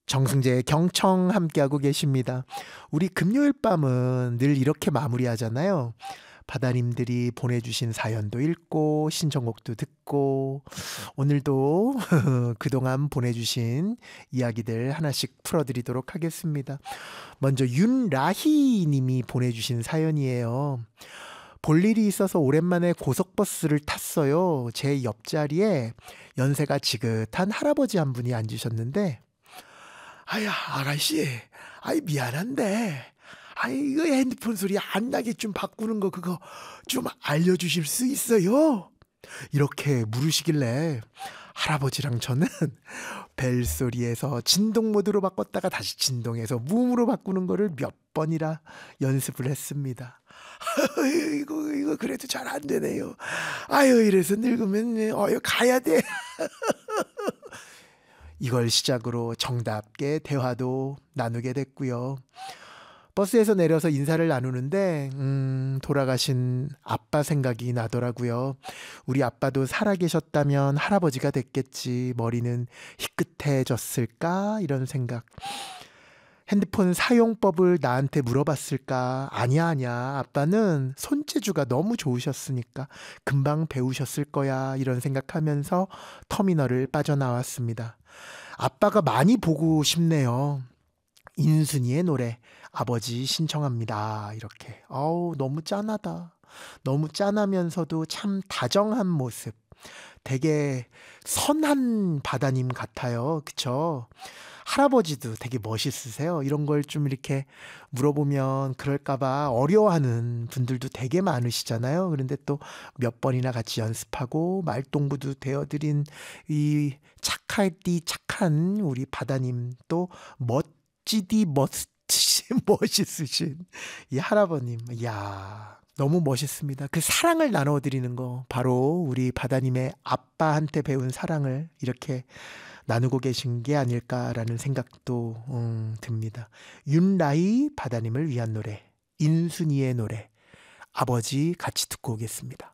정승재의 경청 함께하고 계십니다. 우리 금요일 밤은 늘 이렇게 마무리하잖아요. 바다님들이 보내주신 사연도 읽고 신청곡도 듣고 오늘도 그동안 보내주신 이야기들 하나씩 풀어드리도록 하겠습니다. 먼저 윤라희 님이 보내주신 사연이에요. 볼 일이 있어서 오랜만에 고속버스를 탔어요. 제 옆자리에 연세가 지긋한 할아버지 한 분이 앉으셨는데 아야 아가씨 아이 미안한데 아이 이거 핸드폰 소리 안 나게 좀 바꾸는 거 그거 좀 알려주실 수 있어요? 이렇게 물으시길래 할아버지랑 저는 벨소리에서 진동 모드로 바꿨다가 다시 진동에서 무음으로 바꾸는 거를 몇 번이나 연습을 했습니다. 이거 그래도 잘 안 되네요. 아유 이래서 늙으면 가야 돼. 이걸 시작으로 정답게 대화도 나누게 됐고요. 버스에서 내려서 인사를 나누는데 돌아가신 아빠 생각이 나더라고요. 우리 아빠도 살아계셨다면 할아버지가 됐겠지. 머리는 희끗해졌을까? 이런 생각. 핸드폰 사용법을 나한테 물어봤을까? 아니야. 아빠는 손재주가 너무 좋으셨으니까 금방 배우셨을 거야. 이런 생각하면서 터미널을 빠져나왔습니다. 아빠가 많이 보고 싶네요. 인순이의 노래 아버지 신청합니다. 이렇게. 너무 짠하다. 너무 짠하면서도 참 다정한 모습. 되게 선한 바다님 같아요. 그쵸? 할아버지도 되게 멋있으세요. 이런 걸 좀 이렇게 물어보면 그럴까봐 어려워하는 분들도 되게 많으시잖아요. 그런데 또 몇 번이나 같이 연습하고 말동무도 되어드린 이 착하디 착한 우리 바다님 또 멋지디 멋있으신 이 할아버님. 이야. 너무 멋있습니다. 그 사랑을 나눠드리는 거 바로 우리 바다님의 아빠한테 배운 사랑을 이렇게 나누고 계신 게 아닐까라는 생각도 듭니다. 윤라이 바다님을 위한 노래 인순이의 노래 아버지 같이 듣고 오겠습니다.